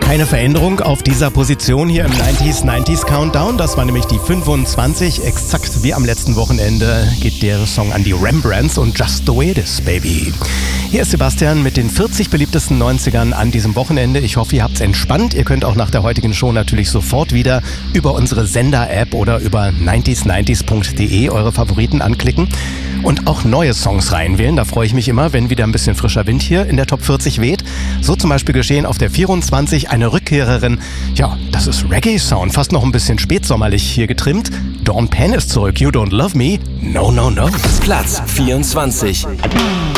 Keine Veränderung auf dieser Position hier im 90s Countdown. Das war nämlich die 25. Exakt wie am letzten Wochenende geht der Song an die Rembrandts und Just the Way It Is, Baby. Hier ist Sebastian mit den 40 beliebtesten 90ern an diesem Wochenende. Ich hoffe, ihr habt's entspannt. Ihr könnt auch nach der heutigen Show natürlich sofort wieder über unsere Sender-App oder über 90s90s.de eure Favoriten anklicken und auch neue Songs reinwählen. Da freue ich mich immer, wenn wieder ein bisschen frischer Wind hier in der Top 40 weht. So zum Beispiel geschehen auf der 24 eine Rückkehrerin. Ja, das ist Reggae-Sound, fast noch ein bisschen spätsommerlich hier getrimmt. Dawn Penn ist zurück, You Don't Love Me, No, No, No. Platz 24.